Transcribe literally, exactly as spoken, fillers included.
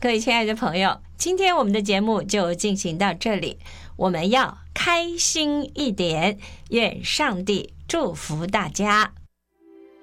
各位亲爱的朋友，今天我们的节目就进行到这里，我们要开心一点，愿上帝祝福大家。